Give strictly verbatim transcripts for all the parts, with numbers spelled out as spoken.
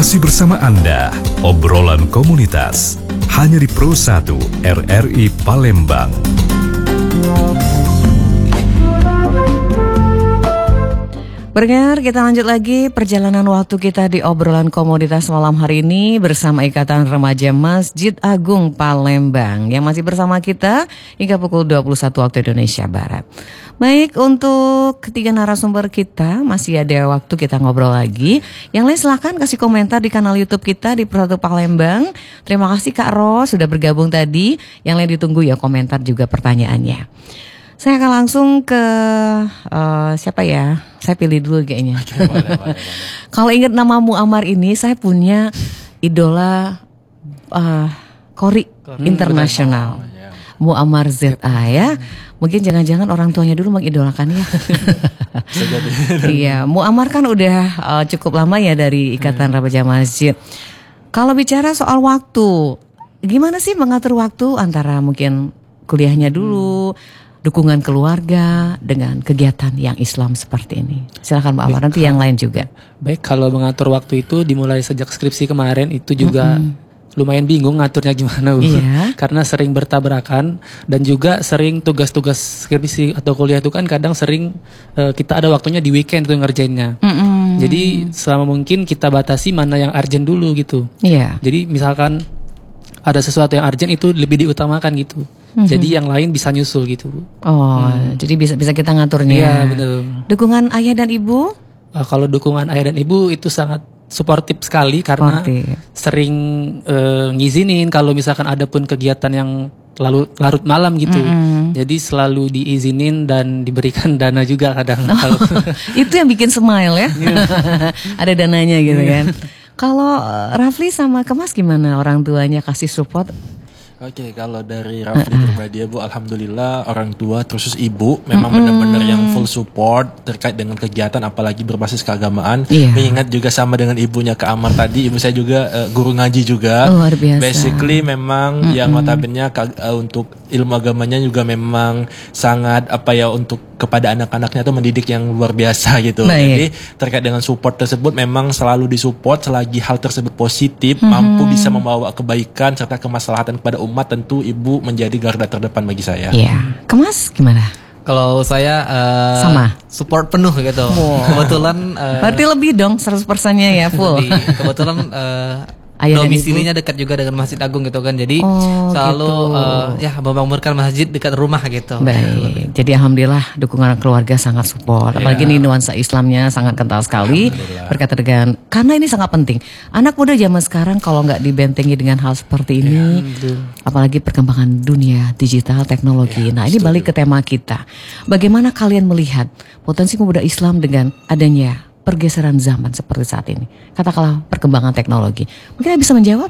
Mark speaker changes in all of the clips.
Speaker 1: Masih bersama Anda, obrolan komunitas, hanya di Pro satu R R I Palembang.
Speaker 2: Berdengar, kita lanjut lagi perjalanan waktu kita di obrolan komunitas malam hari ini bersama Ikatan Remaja Masjid Agung Palembang yang masih bersama kita hingga pukul dua puluh satu waktu Indonesia Barat. Baik, untuk ketiga narasumber kita masih ada waktu kita ngobrol lagi. Yang lain silahkan kasih komentar di kanal YouTube kita di Pro satu Palembang. Terima kasih Kak Ros sudah bergabung tadi. Yang lain ditunggu ya komentar juga pertanyaannya. Saya akan langsung ke uh, siapa ya? Saya pilih dulu kayaknya. Kalau ingat nama Muammar ini, saya punya idola uh, Kori hmm, internasional, ya. Muammar Z A ya. Mungkin jangan-jangan orang tuanya dulu mengidolakan ya. Iya, Muammar kan udah uh, cukup lama ya dari Ikatan Remaja Masjid. Kalau bicara soal waktu, gimana sih mengatur waktu antara mungkin kuliahnya dulu, hmm. dukungan keluarga dengan kegiatan yang Islam seperti ini. Silakan Mbak Amar, nanti yang lain juga.
Speaker 3: Baik, kalau mengatur waktu itu dimulai sejak skripsi kemarin itu juga mm-hmm. lumayan bingung ngaturnya gimana Bu. Iya. Karena sering bertabrakan dan juga sering tugas-tugas skripsi atau kuliah itu kan kadang sering uh, kita ada waktunya di weekend tuh ngerjainnya. Mm-hmm. Jadi selama mungkin kita batasi mana yang urgent dulu gitu. Iya. Jadi misalkan ada sesuatu yang urgent itu lebih diutamakan gitu. Mm-hmm. Jadi yang lain bisa nyusul gitu.
Speaker 2: Oh, hmm. jadi bisa bisa kita ngaturnya.
Speaker 3: Iya, betul.
Speaker 2: Dukungan ayah dan ibu?
Speaker 3: Uh, kalau dukungan ayah dan ibu itu sangat suportif sekali karena Sportif. sering uh, ngizinin kalau misalkan ada pun kegiatan yang lalu larut malam gitu. Mm-hmm. Jadi selalu diizinin dan diberikan dana juga kadang. Oh,
Speaker 2: itu yang bikin smile ya. Ada dananya gitu kan. Kalau Rafli sama Kemas gimana, orang tuanya kasih support?
Speaker 4: Oke, okay, kalau dari Rafli uh-uh. pribadi ya Bu, alhamdulillah orang tua terus ibu memang mm-hmm. benar-benar yang full support terkait dengan kegiatan apalagi berbasis keagamaan. Yeah. Mengingat juga sama dengan ibunya Kak Amar tadi, ibu saya juga uh, guru ngaji juga.
Speaker 2: Luar biasa.
Speaker 4: Basically memang mm-hmm. yang notabene uh, untuk ilmu agamanya juga memang sangat apa ya untuk kepada anak-anaknya itu mendidik yang luar biasa gitu. Baik. Jadi terkait dengan support tersebut memang selalu disupport selagi hal tersebut positif, mm-hmm. mampu bisa membawa kebaikan serta kemaslahatan kepada umat, tentu ibu menjadi garda terdepan bagi saya.
Speaker 2: Iya. Kemas gimana?
Speaker 5: Kalau saya uh,
Speaker 2: sama
Speaker 5: support penuh gitu. Wow. Kebetulan uh,
Speaker 2: berarti lebih dong seratus persennya ya full.
Speaker 5: Kebetulan uh, domisilinya dekat juga dengan Masjid Agung gitu kan. Jadi oh, selalu gitu. uh, ya membangunkan masjid dekat rumah gitu.
Speaker 2: Baik. Jadi alhamdulillah dukungan keluarga sangat support. Apalagi yeah. ini nuansa Islamnya sangat kental sekali. Berkaitan dengan karena ini sangat penting. Anak muda zaman sekarang kalau nggak dibentengi dengan hal seperti ini, yeah, apalagi perkembangan dunia digital teknologi. Yeah, nah, ini balik ke tema kita. Bagaimana kalian melihat potensi pemuda Islam dengan adanya pergeseran zaman seperti saat ini, katakanlah perkembangan teknologi, mungkin bisa menjawab?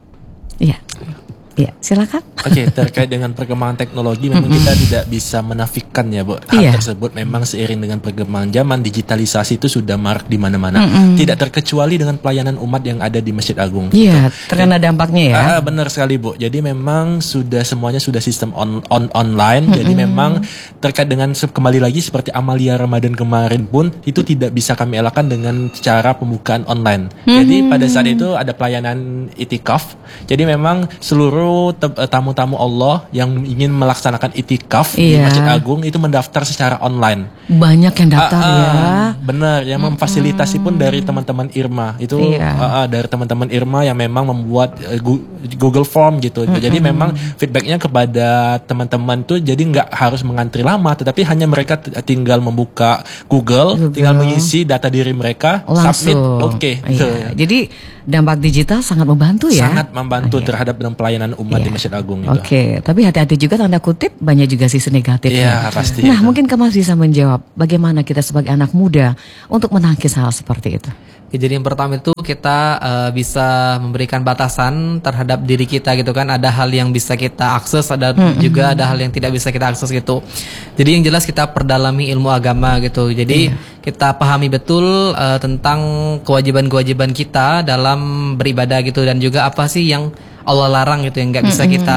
Speaker 2: Iya, iya, silakan.
Speaker 4: Oke, okay, terkait dengan perkembangan teknologi, memang mm-hmm. kita tidak bisa menafikan ya, Bu. Hal yeah. tersebut memang seiring dengan perkembangan zaman, digitalisasi itu sudah marak di mana-mana. Mm-hmm. Tidak terkecuali dengan pelayanan umat yang ada di Masjid Agung.
Speaker 2: Iya, yeah, terkena dampaknya ya.
Speaker 4: Ah, benar sekali, Bu. Jadi memang sudah semuanya sudah sistem on, on online. Mm-hmm. Jadi memang terkait dengan kembali lagi seperti Amalia Ramadan kemarin pun itu tidak bisa kami elakkan dengan cara pembukaan online. Mm-hmm. Jadi pada saat itu ada pelayanan itikaf. Jadi memang seluruh tamu-tamu Allah yang ingin melaksanakan itikaf iya. di Masjid Agung itu mendaftar secara online.
Speaker 2: Banyak yang daftar uh, uh, ya.
Speaker 4: Benar, yang mm-hmm. memfasilitasi pun dari teman-teman Irma. Itu iya. uh, uh, dari teman-teman Irma yang memang membuat uh, Google Form gitu. Mm-hmm. Jadi memang feedbacknya kepada teman-teman tuh jadi nggak harus mengantri lama, tetapi hanya mereka t- tinggal membuka Google, Google, tinggal mengisi data diri mereka, langsung. Submit, oke. Okay.
Speaker 2: Iya. Jadi dampak digital sangat membantu ya.
Speaker 4: Sangat membantu ah, iya. terhadap pelayanan umat iya. di Masjid Agung itu.
Speaker 2: Oke, okay. Tapi hati-hati juga tanda kutip banyak juga sisi negatifnya.
Speaker 4: Iya, pasti.
Speaker 2: Nah, itu. Mungkin Kemas bisa menjawab bagaimana kita sebagai anak muda untuk menangkis hal seperti itu.
Speaker 5: Ya, jadi yang pertama itu kita uh, bisa memberikan batasan terhadap diri kita gitu kan. Ada hal yang bisa kita akses, ada mm-hmm. juga ada hal yang tidak bisa kita akses gitu. Jadi yang jelas kita perdalami ilmu agama gitu. Jadi yeah. kita pahami betul uh, tentang kewajiban-kewajiban kita dalam beribadah gitu, dan juga apa sih yang Allah larang gitu yang nggak bisa mm-hmm. kita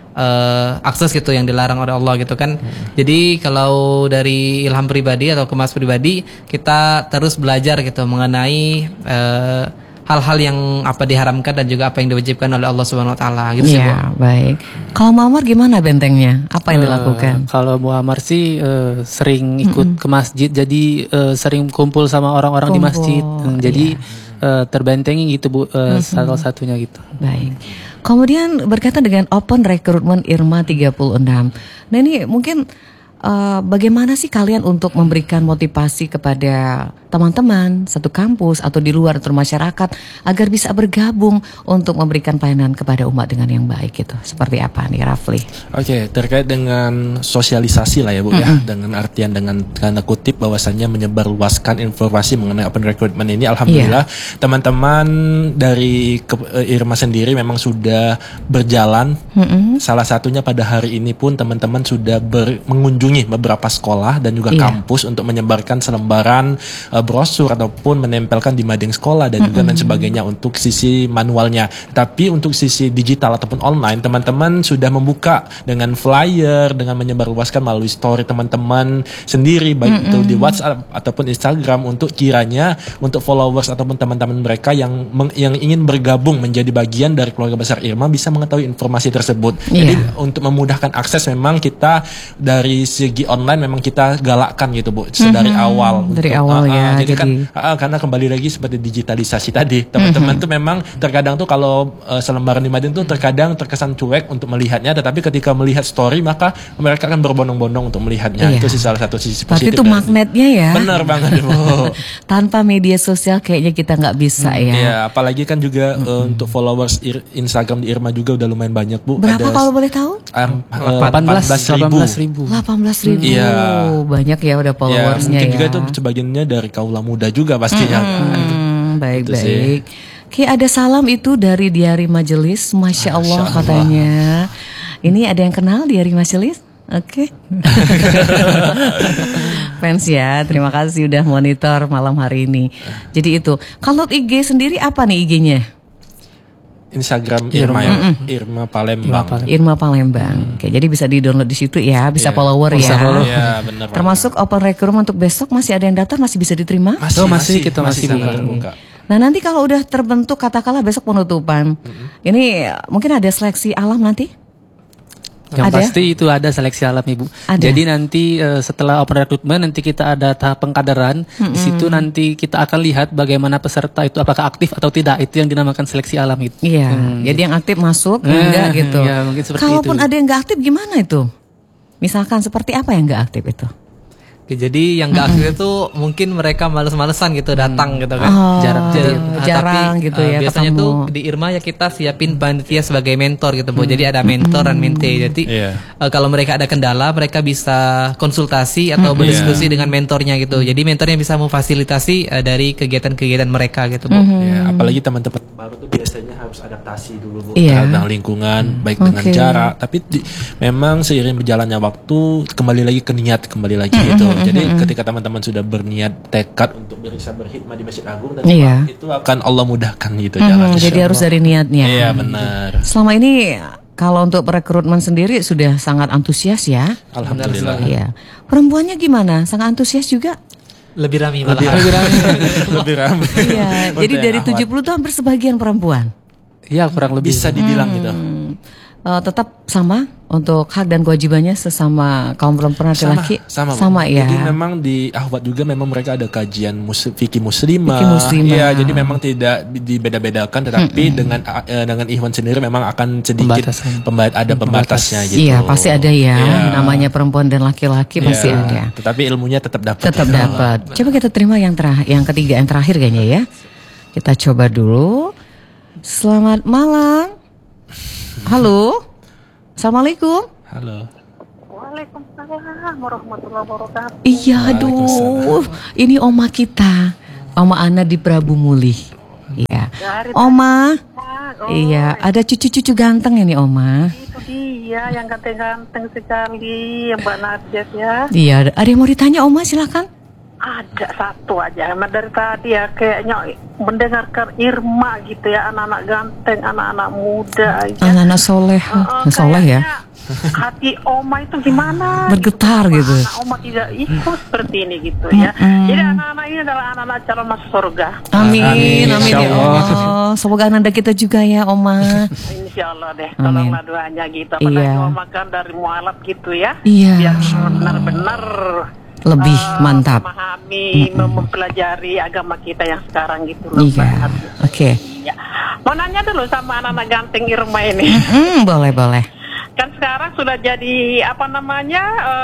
Speaker 5: uh, akses gitu, yang dilarang oleh Allah gitu kan. Hmm. Jadi kalau dari Ilham pribadi atau Kemas pribadi, kita terus belajar gitu mengenai uh, hal-hal yang apa diharamkan dan juga apa yang diwajibkan oleh Allah Subhanahu wa taala gitu sih, Bu.
Speaker 2: Iya, baik. Kalau Muammar gimana bentengnya? Apa yang
Speaker 3: Eh,
Speaker 2: dilakukan?
Speaker 3: Kalau Muammar sih eh, sering ikut ke masjid, jadi eh, sering kumpul sama orang-orang di
Speaker 2: Kumpul,
Speaker 3: masjid. Hmm, jadi eh, terbentengi gitu Bu, eh, salah satunya gitu.
Speaker 2: Baik. Kemudian berkaitan dengan open recruitment IRMA tiga puluh enam. Nah ini mungkin uh, bagaimana sih kalian untuk memberikan motivasi kepada teman-teman satu kampus atau di luar atau masyarakat agar bisa bergabung untuk memberikan pelayanan kepada umat dengan yang baik gitu. Seperti apa nih Rafli?
Speaker 4: Oke, terkait dengan sosialisasi lah ya Bu ya, dengan artian dengan tanda kutip bahwasannya menyebarluaskan informasi mengenai open recruitment ini, alhamdulillah teman-teman dari ke, eh, IRMA sendiri memang sudah berjalan.
Speaker 2: Mm-mm.
Speaker 4: Salah satunya pada hari ini pun teman-teman sudah ber, mengunjungi beberapa sekolah dan juga
Speaker 2: Iya.
Speaker 4: kampus untuk menyebarkan selembaran eh, brosur ataupun menempelkan di mading sekolah dan juga dan sebagainya untuk sisi manualnya. Tapi untuk sisi digital ataupun online, teman-teman sudah membuka dengan flyer, dengan menyebarluaskan melalui story teman-teman sendiri, baik itu di WhatsApp ataupun Instagram, untuk kiranya untuk followers ataupun teman-teman mereka yang meng- yang ingin bergabung menjadi bagian dari keluarga besar IRMA bisa mengetahui informasi tersebut.
Speaker 2: Iya.
Speaker 4: Jadi untuk memudahkan akses memang kita dari segi online memang kita galakkan gitu Bu, sedari awal.
Speaker 2: Dari
Speaker 4: Untuk-
Speaker 2: awal
Speaker 4: Ah,
Speaker 2: ya,
Speaker 4: ah, jadi, kan
Speaker 2: jadi-
Speaker 4: ah, karena kembali lagi seperti digitalisasi tadi, teman-teman tuh memang terkadang tuh kalau uh, selembaran di mading tuh terkadang terkesan cuek untuk melihatnya, tetapi ketika melihat story maka mereka akan berbondong-bondong untuk melihatnya.
Speaker 2: Iya.
Speaker 4: Itu sih salah satu sisi
Speaker 2: Berarti
Speaker 4: positif.
Speaker 2: itu
Speaker 4: dari-
Speaker 2: magnetnya ya.
Speaker 4: Benar banget Bu.
Speaker 2: Tanpa media sosial kayaknya kita nggak bisa ya.
Speaker 4: Ya, apalagi kan juga uh, untuk followers Ir- Instagram di IRMA juga udah lumayan banyak Bu.
Speaker 2: Berapa
Speaker 4: Ada
Speaker 2: kalau boleh tahu?
Speaker 4: um, uh,
Speaker 3: delapan belas
Speaker 4: ribu.
Speaker 3: ribu.
Speaker 2: delapan belas ribu.
Speaker 4: Iya.
Speaker 2: Banyak ya udah
Speaker 4: Ya,
Speaker 2: followersnya
Speaker 4: mungkin
Speaker 2: ya.
Speaker 4: juga itu sebagiannya dari kaula muda juga pastinya. kan.
Speaker 2: Hmm, baik
Speaker 4: Itu sih.
Speaker 2: baik. Oke, ada salam itu dari Diari Majelis, Masya Allah
Speaker 4: Masya Allah.
Speaker 2: katanya. Ini ada yang kenal Diari Majelis? Oke. Fans ya, terima kasih udah monitor malam hari ini. Jadi itu, kalau I G sendiri apa nih I G-nya?
Speaker 4: Instagram Irma ya, Irma Palembang.
Speaker 2: Irma Palembang. Oke, jadi bisa di-download di situ ya, bisa
Speaker 4: Iya.
Speaker 2: follower
Speaker 3: Bisa
Speaker 2: ya.
Speaker 3: follow.
Speaker 4: Iya, benar.
Speaker 2: Termasuk open recruitment untuk besok masih ada yang daftar, masih bisa diterima?
Speaker 3: Oh, masih, kita masih
Speaker 4: sangat
Speaker 3: buka.
Speaker 4: terbuka.
Speaker 2: Nah nanti kalau udah terbentuk katakanlah besok penutupan, ini mungkin ada seleksi alam nanti?
Speaker 3: Yang
Speaker 2: Ada?
Speaker 3: pasti itu ada seleksi alam Ibu.
Speaker 2: Ada.
Speaker 3: Jadi nanti eh, setelah open recruitment nanti kita ada tahap pengkaderan. Di situ nanti kita akan lihat bagaimana peserta itu apakah aktif atau tidak. Itu yang dinamakan seleksi alam itu.
Speaker 2: Iya, jadi yang aktif masuk, yang
Speaker 3: Eh,
Speaker 2: enggak gitu.
Speaker 3: ya, mungkin seperti
Speaker 2: Kalaupun
Speaker 3: itu.
Speaker 2: ada yang enggak aktif gimana itu? Misalkan seperti apa yang enggak aktif itu?
Speaker 5: Oke, jadi yang gak aktif itu mungkin mereka males-malesan gitu datang gitu kan.
Speaker 2: Oh,
Speaker 3: Jarang-
Speaker 5: Ja-
Speaker 2: jarang, jarang
Speaker 5: tapi,
Speaker 2: gitu
Speaker 5: eh,
Speaker 2: ya
Speaker 5: biasanya
Speaker 2: ketemu.
Speaker 5: tuh di IRMA ya kita siapin panitia sebagai mentor gitu Bu. Jadi ada mentor dan mente. Jadi
Speaker 4: Iya.
Speaker 5: eh, kalau mereka ada kendala mereka bisa konsultasi atau berdiskusi dengan mentornya gitu. Jadi mentornya bisa memfasilitasi eh, dari kegiatan-kegiatan mereka gitu Bu.
Speaker 4: Ya, apalagi teman-teman baru tuh biasanya harus adaptasi dulu Bu,
Speaker 2: Iya.
Speaker 4: tentang lingkungan, baik dengan
Speaker 2: Oke.
Speaker 4: jarak. Tapi di- memang seiring berjalannya waktu kembali lagi ke niat, kembali lagi gitu. Jadi ketika teman-teman sudah berniat tekad untuk bisa berkhidmat di Masjid Agung, dan
Speaker 2: Iya.
Speaker 4: itu akan Allah mudahkan gitu
Speaker 2: Hmm,
Speaker 4: jalan.
Speaker 2: jadi harus dari niatnya.
Speaker 4: Iya benar.
Speaker 2: Selama ini kalau untuk rekrutmen sendiri sudah sangat antusias ya.
Speaker 4: Alhamdulillah.
Speaker 2: Iya. Perempuannya gimana? Sangat antusias juga?
Speaker 5: Lebih rame malah.
Speaker 4: Lebih ramai.
Speaker 2: Iya. Jadi
Speaker 4: Untuk
Speaker 2: dari
Speaker 4: yang
Speaker 2: tujuh puluh itu hampir sebagian perempuan.
Speaker 3: Iya kurang lebih.
Speaker 4: bisa dibilang gitu.
Speaker 2: Hmm. Eh, tetap sama untuk hak dan kewajibannya sesama kaum perempuan laki-laki
Speaker 4: sama, sama, Bu.
Speaker 2: ya.
Speaker 4: Jadi memang di Ahwat juga memang mereka ada kajian mus fikih muslimah.
Speaker 2: Fikih muslimah.
Speaker 4: Iya, jadi memang tidak di- dibeda-bedakan, tetapi dengan eh, dengan Ikhwan sendiri memang akan sedikit
Speaker 3: Pembatasan.
Speaker 4: pemba- ada pembatasnya gitu.
Speaker 2: Iya pasti ada ya.
Speaker 4: Iya.
Speaker 2: Namanya perempuan dan laki-laki pasti
Speaker 4: Iya.
Speaker 2: ada.
Speaker 4: Tetapi ilmunya tetap dapat.
Speaker 2: Tetap
Speaker 4: ya.
Speaker 2: dapat. Coba kita terima yang terakhir, yang ketiga, yang terakhir kayaknya ya. Kita coba dulu. Selamat malam. Halo. Assalamualaikum.
Speaker 4: Halo.
Speaker 6: Waalaikumsalam warahmatullahi wabarakatuh.
Speaker 2: Iya, aduh. Ini oma kita. Oma Ana di Prabu Muli. Iya.
Speaker 6: Dari
Speaker 2: Oma.
Speaker 6: oh,
Speaker 2: Iya, ada cucu-cucu ganteng ini Oma.
Speaker 6: itu dia yang ganteng-ganteng sekali, Mbak Narjet ya.
Speaker 2: Iya, ada yang mau ditanya Oma silakan.
Speaker 6: ada satu aja. Emang dari tadi ya kayaknya mendengarkan Irma gitu ya, anak-anak ganteng, anak-anak muda aja.
Speaker 2: Anak-anak soleh,
Speaker 6: Uh, uh,
Speaker 2: soleh ya.
Speaker 6: kayaknya hati Oma itu gimana?
Speaker 2: Bergetar gitu.
Speaker 6: Anak Oma tidak ikut seperti ini gitu ya. Jadi anak-anak ini adalah anak-anak calon masuk surga.
Speaker 2: Amin, amin,
Speaker 4: Amin,
Speaker 2: ya
Speaker 4: insya Allah.
Speaker 2: Allah. Semoga ananda kita juga ya, Oma.
Speaker 6: Insya Allah deh,
Speaker 2: Amin.
Speaker 6: tolonglah doanya gitu. Apalagi
Speaker 2: Iya.
Speaker 6: Oma makan dari mualaf gitu ya.
Speaker 2: Iya.
Speaker 6: Biar benar-benar
Speaker 2: Lebih
Speaker 6: eh,
Speaker 2: mantap.
Speaker 6: memahami, mem- mempelajari agama kita yang sekarang gitu loh.
Speaker 2: Iya.
Speaker 6: Mbak.
Speaker 2: Oke.
Speaker 6: Iya. Mau nanya dulu sama anak-anak ganteng Irma ini.
Speaker 2: Hmm, boleh, boleh.
Speaker 6: Kan sekarang sudah jadi apa namanya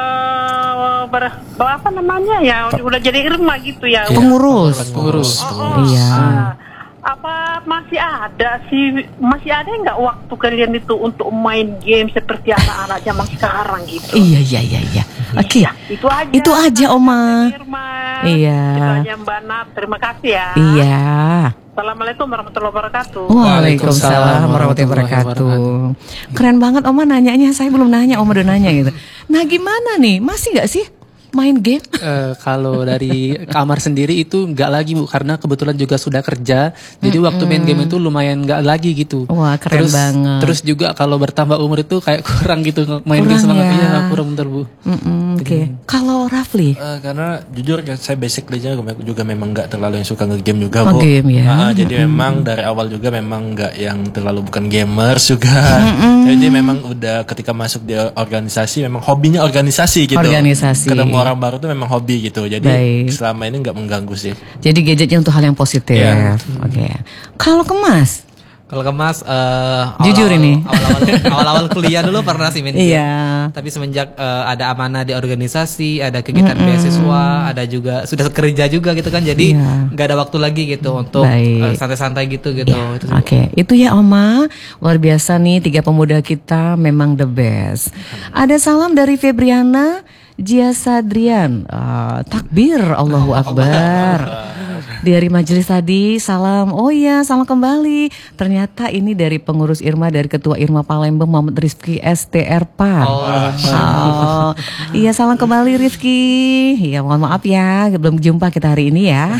Speaker 6: eh ber, apa namanya ya udah jadi Irma gitu ya.
Speaker 2: Pengurus.
Speaker 3: Pengurus.
Speaker 6: Oh,
Speaker 2: Iya.
Speaker 6: ah. Apa masih ada sih, masih ada nggak waktu kalian itu untuk main game seperti anak-anak zaman sekarang gitu?
Speaker 2: Iya, iya, iya, iya. Oke.
Speaker 6: Iya, itu aja.
Speaker 2: Itu aja, Oma.
Speaker 6: Irma.
Speaker 2: Iya.
Speaker 6: Itu aja Mbak Nat. Terima kasih ya.
Speaker 2: Iya.
Speaker 6: Assalamualaikum warahmatullahi wabarakatuh.
Speaker 2: Waalaikumsalam warahmatullahi wabarakatuh. Keren banget Oma nanyanya, saya belum nanya, Oma udah nanya gitu. Nah gimana nih, masih nggak sih main game?
Speaker 3: Eh, kalau dari kamar sendiri itu nggak lagi Bu, karena kebetulan juga sudah kerja, jadi waktu main game itu lumayan nggak lagi gitu.
Speaker 2: Wah, keren
Speaker 3: terus,
Speaker 2: banget.
Speaker 3: Terus juga kalau bertambah umur itu kayak kurang gitu main
Speaker 2: Kurang
Speaker 3: game semangat,
Speaker 2: ya.
Speaker 3: iya kurang bentar Bu.
Speaker 2: Mm-mm, Oke, kalau Rafli?
Speaker 4: Eh, karena jujur ya, saya basically juga memang nggak terlalu yang suka nge-game juga Bu.
Speaker 2: Nge-game ya.
Speaker 4: Ah, jadi memang dari awal juga memang nggak yang terlalu bukan gamers juga. Jadi memang udah ketika masuk di organisasi memang hobinya organisasi gitu.
Speaker 2: Organisasi.
Speaker 4: Ketemu orang baru tuh memang hobi gitu. Jadi
Speaker 2: Baik.
Speaker 4: selama ini nggak mengganggu sih.
Speaker 2: Jadi gadgetnya untuk hal yang positif.
Speaker 4: Iya.
Speaker 2: Oke. Kalau Kemas?
Speaker 5: Kalau ke Mas, eh,
Speaker 2: Jujur
Speaker 5: awal-awal-
Speaker 2: ini.
Speaker 5: awal-awal, awal-awal kuliah dulu pernah sih main game.
Speaker 2: Iya.
Speaker 5: Tapi semenjak eh, ada amanah di organisasi, ada kegiatan beasiswa, ada juga sudah kerja juga gitu kan, jadi
Speaker 2: Iya.
Speaker 5: nggak ada waktu lagi gitu untuk
Speaker 2: Baik.
Speaker 5: eh, santai-santai gitu gitu. Itu sih, Bu.
Speaker 2: Oke, itu ya Oma. Luar biasa nih, tiga pemuda kita memang the best. Ada salam dari Febriana Jia Sadrian. Ah, takbir, Allahu Akbar. Dari majelis tadi, salam. Oh iya, salam kembali. Ternyata ini dari pengurus Irma, dari Ketua Irma Palembang, Muhammad Rifki S T R P A.
Speaker 5: Oh.
Speaker 2: Oh, iya salam kembali Rifki. Iya mohon maaf ya, belum jumpa kita hari ini ya.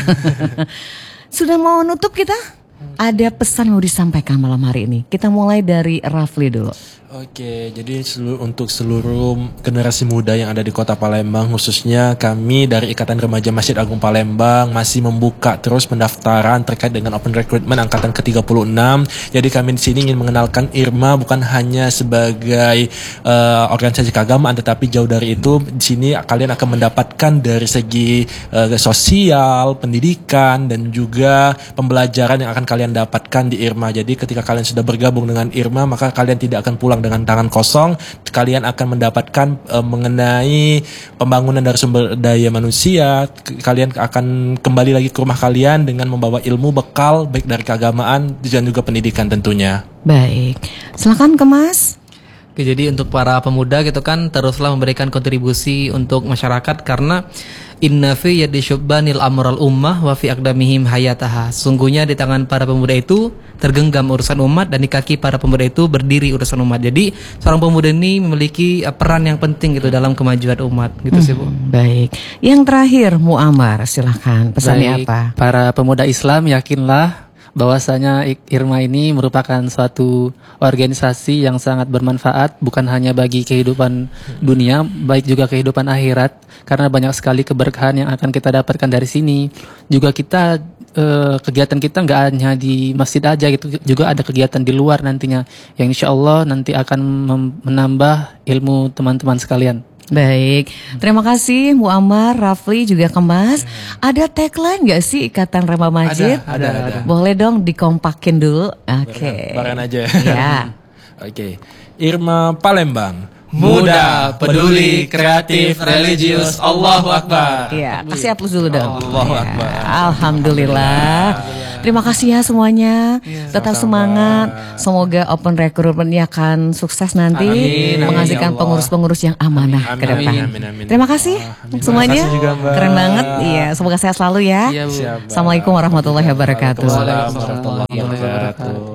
Speaker 2: Sudah mau nutup kita? Ada pesan mau disampaikan malam hari ini. Kita mulai dari Rafli dulu.
Speaker 4: Oke, jadi seluruh, untuk seluruh generasi muda yang ada di Kota Palembang, khususnya kami dari Ikatan Remaja Masjid Agung Palembang masih membuka terus pendaftaran terkait dengan Open Recruitment angkatan ke tiga puluh enam. Jadi kami di sini ingin mengenalkan Irma bukan hanya sebagai uh, organisasi keagamaan, tetapi jauh dari itu di sini kalian akan mendapatkan dari segi uh, sosial, pendidikan dan juga pembelajaran yang akan kalian dapatkan di Irma. Jadi ketika kalian sudah bergabung dengan Irma, maka kalian tidak akan pulang dengan tangan kosong. Kalian akan mendapatkan uh, mengenai pembangunan dari sumber daya manusia. Kalian akan kembali lagi ke rumah kalian dengan membawa ilmu bekal baik dari keagamaan dan juga pendidikan tentunya.
Speaker 2: Baik, silakan Kemas.
Speaker 5: Oke, jadi untuk para pemuda gitu kan, teruslah memberikan kontribusi untuk masyarakat, karena inna fi yadi syubbanil amral ummah wa fi aqdamihim hayataha. Sungguhnya di tangan para pemuda itu tergenggam urusan umat, dan di kaki para pemuda itu berdiri urusan umat. Jadi seorang pemuda ini memiliki uh, peran yang penting gitu dalam kemajuan umat gitu sih Bu.
Speaker 2: Hmm, baik, yang terakhir Muammar, silakan pesannya
Speaker 3: Baik,
Speaker 2: apa?
Speaker 3: Para pemuda Islam, yakinlah bahwasanya Irma ini merupakan suatu organisasi yang sangat bermanfaat, bukan hanya bagi kehidupan dunia, baik juga kehidupan akhirat, karena banyak sekali keberkahan yang akan kita dapatkan dari sini. Juga kita eh, kegiatan kita nggak hanya di masjid aja gitu, juga ada kegiatan di luar nantinya yang insya Allah nanti akan mem- menambah ilmu teman-teman sekalian.
Speaker 2: Baik, terima kasih Muammar, Rafli juga Kemas. Ada tagline nggak sih Ikatan Rema Masjid?
Speaker 4: Ada, ada, ada.
Speaker 2: Boleh dong dikompakin dulu. Oke.
Speaker 4: Barengan aja.
Speaker 2: Ya.
Speaker 4: Oke. Irma Palembang.
Speaker 5: Muda, peduli, kreatif, religius, Allahu Akbar.
Speaker 2: Iya, kasih aplaus dulu dong.
Speaker 4: Allahu
Speaker 2: Ya,
Speaker 4: Akbar.
Speaker 2: Alhamdulillah. Terima kasih ya semuanya. Tetap semangat. Semoga Open Recruitment-nya akan sukses nanti,
Speaker 4: Amin, amin,
Speaker 2: menghasilkan
Speaker 4: ya Allah.
Speaker 2: pengurus-pengurus yang amanah
Speaker 4: Amin,
Speaker 2: ke depan.
Speaker 4: amin, amin, amin.
Speaker 2: Terima kasih semuanya.
Speaker 4: Terima kasih juga, Mbak.
Speaker 2: Keren banget. Iya, semoga sehat selalu ya.
Speaker 3: Iya, Bu.
Speaker 4: Siap, Mbak.
Speaker 2: Assalamualaikum warahmatullahi wabarakatuh.
Speaker 4: Waalaikumsalam warahmatullahi wabarakatuh.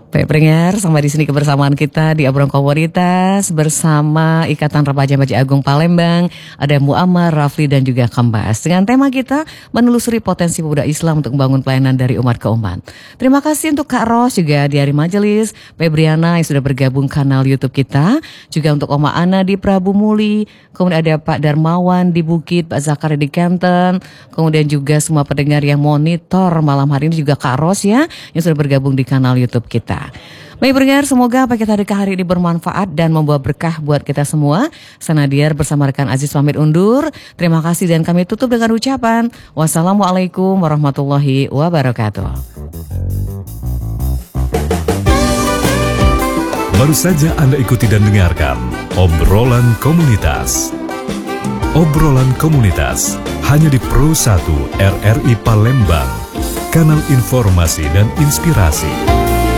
Speaker 2: Baik pendengar, sampai di sini kebersamaan kita di obrolan komunitas bersama Ikatan Remaja Masjid Agung Palembang. Ada Muammar, Rafli dan juga Kambas. Dengan tema kita menelusuri potensi pemuda Islam untuk membangun pelayanan dari umat ke umat. Terima kasih untuk Kak Ros juga di hari majelis, Febriana yang sudah bergabung kanal YouTube kita, juga untuk Oma Ana di Prabu Muli, kemudian ada Pak Darmawan di Bukit, Pak Zakaria di Kenten, kemudian juga semua pendengar yang monitor malam hari ini juga Kak Ros ya yang sudah bergabung di kanal YouTube kita. Baik pendengar, semoga apa kita hari ini bermanfaat dan membawa berkah buat kita semua. Sanadiar bersama rekan Aziz pamit undur. Terima kasih dan kami tutup dengan ucapan wassalamualaikum warahmatullahi wabarakatuh.
Speaker 1: Baru saja Anda ikuti dan dengarkan obrolan komunitas. Obrolan komunitas hanya di Pro satu R R I Palembang, kanal informasi dan inspirasi.